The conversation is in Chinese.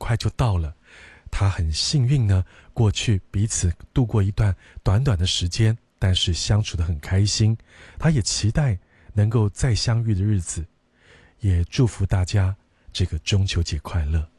快就到了。他很幸运呢，过去彼此度过一段短短的时间，但是相处得很开心。他也期待能够再相遇的日子，也祝福大家这个中秋节快乐。